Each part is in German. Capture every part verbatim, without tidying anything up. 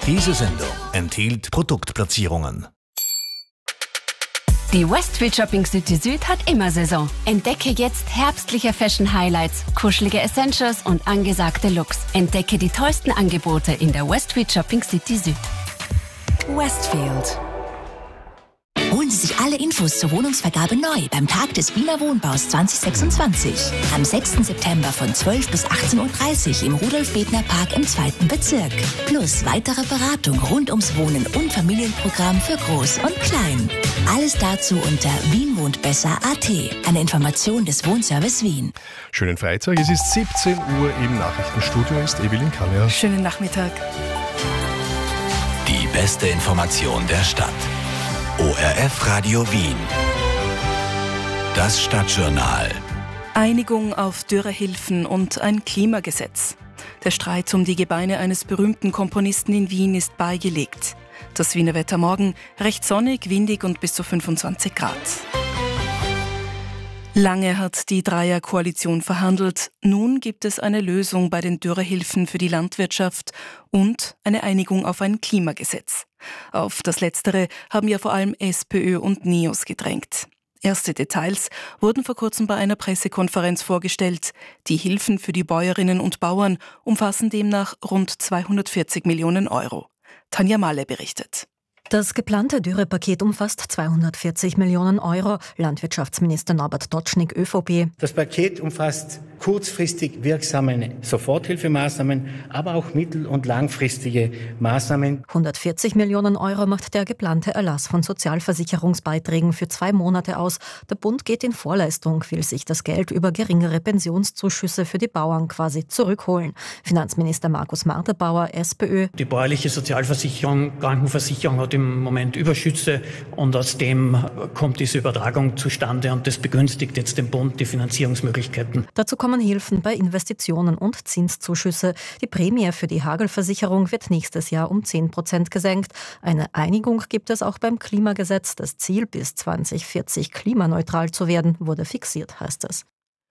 Diese Sendung enthielt Produktplatzierungen. Die Westfield Shopping City Süd hat immer Saison. Entdecke jetzt herbstliche Fashion Highlights, kuschelige Essentials und angesagte Looks. Entdecke die tollsten Angebote in der Westfield Shopping City Süd. Westfield. Holen Sie sich alle Infos zur Wohnungsvergabe neu beim Tag des Wiener Wohnbaus zwanzig sechsundzwanzig. Am sechsten September von zwölf bis achtzehn Uhr dreißig im Rudolf-Bedner-Park im zweiten Bezirk. Plus weitere Beratung rund ums Wohnen und Familienprogramm für Groß und Klein. Alles dazu unter wien wohnt besser punkt at. Eine Information des Wohnservice Wien. Schönen Freitag, es ist siebzehn Uhr, im Nachrichtenstudio ist Evelyn Kallier. Schönen Nachmittag. Die beste Information der Stadt. O R F Radio Wien. Das Stadtjournal. Einigung auf Dürrehilfen und ein Klimagesetz. Der Streit um die Gebeine eines berühmten Komponisten in Wien ist beigelegt. Das Wiener Wetter morgen recht sonnig, windig und bis zu fünfundzwanzig Grad. Lange hat die Dreierkoalition verhandelt. Nun gibt es eine Lösung bei den Dürrehilfen für die Landwirtschaft und eine Einigung auf ein Klimagesetz. Auf das Letztere haben ja vor allem SPÖ und NEOS gedrängt. Erste Details wurden vor kurzem bei einer Pressekonferenz vorgestellt. Die Hilfen für die Bäuerinnen und Bauern umfassen demnach rund zweihundertvierzig Millionen Euro. Tanja Malle berichtet. Das geplante Dürrepaket umfasst zweihundertvierzig Millionen Euro. Landwirtschaftsminister Norbert Dotschnig, ÖVP. Das Paket umfasst kurzfristig wirksame Soforthilfemaßnahmen, aber auch mittel- und langfristige Maßnahmen. hundertvierzig Millionen Euro macht der geplante Erlass von Sozialversicherungsbeiträgen für zwei Monate aus. Der Bund geht in Vorleistung, will sich das Geld über geringere Pensionszuschüsse für die Bauern quasi zurückholen. Finanzminister Markus Marterbauer, SPÖ. Die bäuerliche Sozialversicherung, Krankenversicherung hat im Moment Überschüsse und aus dem kommt diese Übertragung zustande und das begünstigt jetzt den Bund die Finanzierungsmöglichkeiten. Dazu kommen Hilfen bei Investitionen und Zinszuschüsse. Die Prämie für die Hagelversicherung wird nächstes Jahr um zehn Prozent gesenkt. Eine Einigung gibt es auch beim Klimagesetz. Das Ziel, bis zwanzig vierzig klimaneutral zu werden, wurde fixiert, heißt es.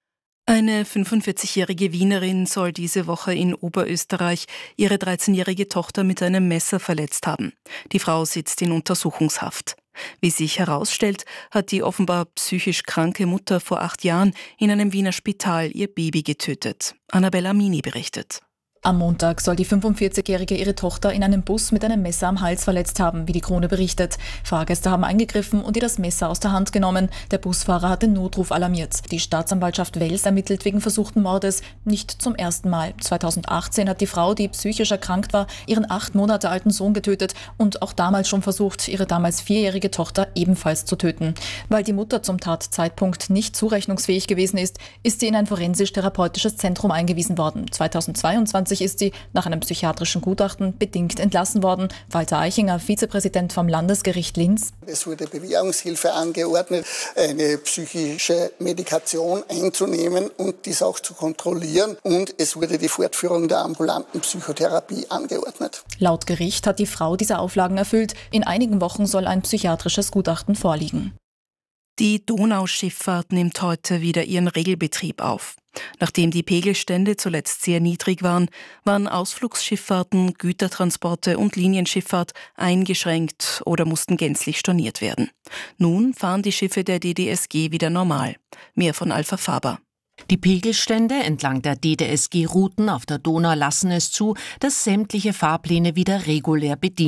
Eine fünfundvierzigjährige Wienerin soll diese Woche in Oberösterreich ihre dreizehnjährige Tochter mit einem Messer verletzt haben. Die Frau sitzt in Untersuchungshaft. Wie sich herausstellt, hat die offenbar psychisch kranke Mutter vor acht Jahren in einem Wiener Spital ihr Baby getötet. Annabella Mini berichtet. Am Montag soll die fünfundvierzigjährige ihre Tochter in einem Bus mit einem Messer am Hals verletzt haben, wie die Krone berichtet. Fahrgäste haben eingegriffen und ihr das Messer aus der Hand genommen. Der Busfahrer hat den Notruf alarmiert. Die Staatsanwaltschaft Wels ermittelt wegen versuchten Mordes. Nicht zum ersten Mal. zweitausendachtzehn hat die Frau, die psychisch erkrankt war, ihren acht Monate alten Sohn getötet und auch damals schon versucht, ihre damals vierjährige Tochter ebenfalls zu töten. Weil die Mutter zum Tatzeitpunkt nicht zurechnungsfähig gewesen ist, ist sie in ein forensisch-therapeutisches Zentrum eingewiesen worden. zweitausendzweiundzwanzig ist sie nach einem psychiatrischen Gutachten bedingt entlassen worden. Walter Eichinger, Vizepräsident vom Landesgericht Linz. Es wurde Bewährungshilfe angeordnet, eine psychische Medikation einzunehmen und dies auch zu kontrollieren. Und es wurde die Fortführung der ambulanten Psychotherapie angeordnet. Laut Gericht hat die Frau diese Auflagen erfüllt. In einigen Wochen soll ein psychiatrisches Gutachten vorliegen. Die Donauschifffahrt nimmt heute wieder ihren Regelbetrieb auf. Nachdem die Pegelstände zuletzt sehr niedrig waren, waren Ausflugsschifffahrten, Gütertransporte und Linienschifffahrt eingeschränkt oder mussten gänzlich storniert werden. Nun fahren die Schiffe der D D S G wieder normal. Mehr von Alpha Faber. Die Pegelstände entlang der D D S G-Routen auf der Donau lassen es zu, dass sämtliche Fahrpläne wieder regulär bedient